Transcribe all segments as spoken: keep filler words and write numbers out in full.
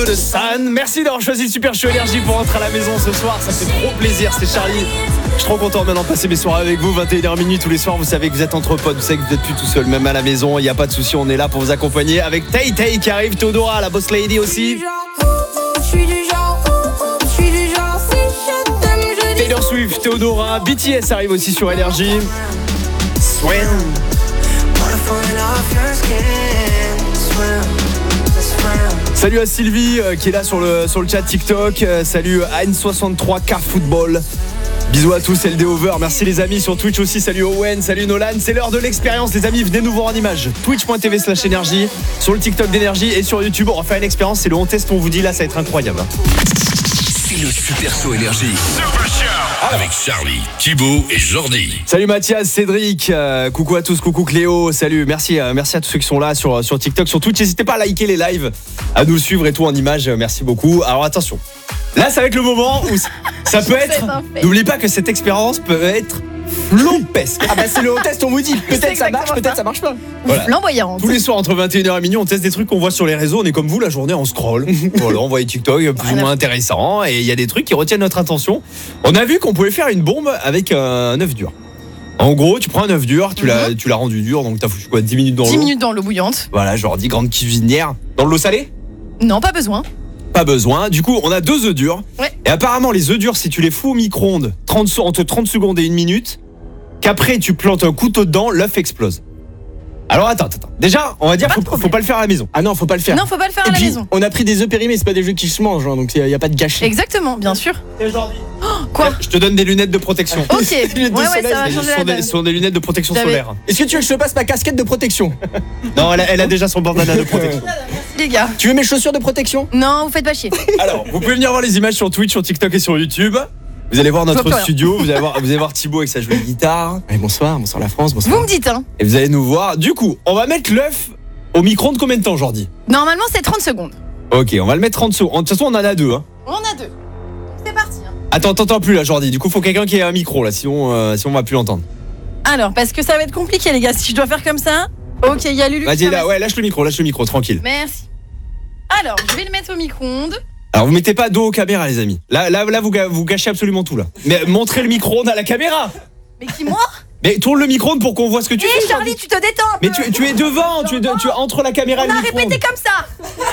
de San. Merci d'avoir choisi Super Show Énergie pour rentrer à la maison ce soir. Ça fait trop plaisir, c'est Charlie. Je suis trop content maintenant de passer mes soirées avec vous. vingt et une heures minuit tous les soirs. Vous savez que vous êtes entre potes. Vous savez que vous n'êtes plus tout seul, même à la maison. Il n'y a pas de souci, on est là pour vous accompagner. Avec Tay Tay qui arrive, Théodora, la boss lady aussi. Taylor Swift, Théodora, B T S arrive aussi sur Énergie. Swim. Salut à Sylvie euh, qui est là sur le, sur le chat TikTok. Euh, salut à N soixante-trois Car Football. Bisous à tous, L D Over. Merci les amis sur Twitch aussi. Salut Owen, salut Nolan. C'est l'heure de l'expérience les amis. Venez nous voir en image. Twitch.tv slash énergie. Sur le TikTok d'énergie et sur YouTube. On va faire une expérience. C'est le on test, on vous dit là, ça va être incroyable. C'est le Super Show Énergie. Super Show avec Charlie, Thibaut et Jordi. Salut Mathias, Cédric, euh, coucou à tous, coucou Cléo, salut, merci, euh, merci à tous ceux qui sont là sur, sur TikTok, sur Twitch. N'hésitez pas à liker les lives, à nous suivre et tout en images, merci beaucoup. Alors attention, là ça va être le moment où ça peut être, n'oubliez pas que cette expérience peut être flompesque. Ah bah c'est le test, on vous dit, peut-être ça marche, peut-être ça marche pas. Voilà. Flamboyante. Tous les soirs entre vingt et une heures et minuit, on teste des trucs qu'on voit sur les réseaux. On est comme vous, la journée on scroll. Voilà, on voit les TikTok plus ou moins intéressants et il y a des trucs qui retiennent notre attention. On a vu qu'on pouvait faire une bombe avec un œuf dur. En gros, tu prends un œuf dur, tu l'as, tu l'as rendu dur, donc t'as foutu quoi, dix minutes dans l'eau. dix minutes dans l'eau bouillante. Voilà, genre dix grande cuisinière. Dans de l'eau salée ? Non, pas besoin. Pas besoin. Du coup, on a deux œufs durs. Ouais. Et apparemment, les œufs durs, si tu les fous au micro-ondes trente, entre trente secondes et une minute, qu'après tu plantes un couteau dedans, l'œuf explose. Alors attends, attends. Déjà, on va dire faut, faut pas le faire à la maison. Ah non, faut pas le faire. Non, faut pas le faire Et à la puis, maison. on a pris des œufs périmés, c'est pas des œufs qui se mangent, hein, donc il y, y a pas de gâchis. Exactement, bien sûr. Oh, quoi ? Je te donne des lunettes de protection. Ok, Lunettes de ouais, ouais, soleil, ça va Ce changer sont la des, donne. ce sont des lunettes de protection J'avais- solaire. Est-ce que tu veux que je te passe ma casquette de protection? Non, elle a, elle a déjà son bandana de protection. Les gars. Tu veux mes chaussures de protection? Non, vous faites pas chier. Alors, vous pouvez venir voir les images sur Twitch, sur TikTok et sur YouTube. Vous allez voir Je vois notre plus rien. studio, vous allez voir, vous allez voir Thibaut avec sa jolie guitare. Allez, bonsoir, bonsoir la France, bonsoir. Vous me dites, hein. Et vous allez nous voir. Du coup, on va mettre l'œuf au micro-ondes combien de temps, Jordi? Normalement, c'est trente secondes. Ok, on va le mettre trente secondes. De toute façon, on en a deux. Hein. On en a deux. C'est parti. Hein. Attends, t'entends plus là, Jordi. Du coup, faut quelqu'un qui ait un micro là, sinon, euh, sinon on va plus l'entendre. Alors, parce que ça va être compliqué, les gars. Si je dois faire comme ça. Ok, il y a Lulu. qui Vas-y, là, ramasse. ouais, lâche le micro, lâche le micro, tranquille. Merci. Alors, je vais le mettre au micro-ondes. Alors, vous mettez pas dos aux caméras, les amis. Là, là, là, vous, ga- vous gâchez absolument tout là. Mais montrez le micro-ondes à la caméra. Mais qui, moi ? Mais tourne le micro-ondes pour qu'on voit ce que tu Hé, fais. Charlie, tu te détends un Mais peu. tu, tu es devant, tu es, de- tu es entre la caméra On et le a micro-ondes. répété comme ça.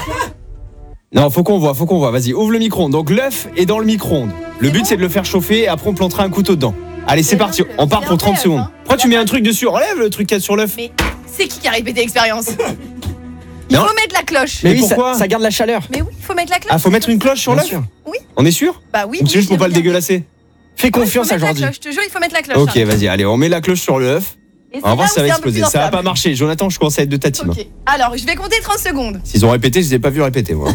Non, faut qu'on voit, faut qu'on voit. Vas-y, ouvre le micro-ondes. Donc l'œuf est dans le micro-ondes. Le but bon c'est de le faire chauffer et après on plantera un couteau dedans. Allez, c'est Mais parti. non, On part c'est pour un trente rêve, secondes. hein. Pourquoi tu mets un truc dessus? Enlève le truc qu'il y a sur l'œuf. Mais c'est qui qui a répété l'expérience? Il Non. faut mettre la cloche. Mais oui, ça- pourquoi ça, garde la chaleur. Mais oui, il faut mettre la cloche. Ah, faut mettre une cloche sur Bien l'œuf? sûr. Oui. On est sûr? Bah oui. Ou c'est juste pour oui, pas le regarde. dégueulasser? Fais Ouais, confiance faut à mettre la Jordi. cloche, je te jure, il faut mettre la cloche. Ok, Charlie. vas-y, allez, on met la cloche sur l'œuf. Et On va c'est voir là si ça où va c'est un peu exploser. plus Ça va pas instable. marcher. Jonathan, je commence à être de ta team. Ok. Alors, je vais compter trente secondes. S'ils ont répété, je les ai pas vus répéter, moi.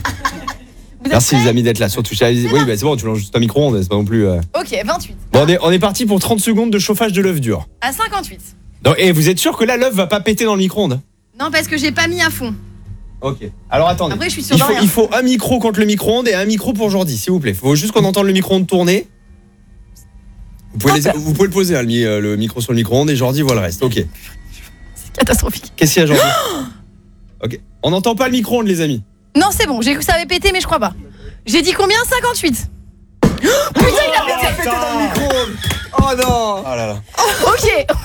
Vous êtes Merci prêts les amis d'être là. Surtout, oui, bah, c'est bon, tu lances juste un micro-ondes, c'est pas non plus. euh. Ok, vingt-huit. Bon, on est, on est parti pour trente secondes de chauffage de l'œuf dur. À cinquante-huit. Donc, et vous êtes sûr que là, l'œuf va pas péter dans le micro-ondes? Non, parce que j'ai pas mis à fond. Ok. Alors attendez. Après, je suis sûre il de faut, rien. il faut un micro contre le micro-ondes et un micro pour Jordi, s'il vous plaît. Il faut juste qu'on entende le micro-ondes tourner. Vous pouvez, les- vous pouvez le poser, hein, le, mi- euh, le micro sur le micro-ondes et Jordi voit le reste. Ok. C'est catastrophique. Qu'est-ce qu'il y a, Jordi? Ok. On n'entend pas le micro-ondes, les amis. Non, c'est bon, j'ai cru que ça avait pété, mais je crois pas. J'ai dit combien? cinquante-huit. Putain, il a pété dans le micro-ondes. Oh non. Oh là là. Ok,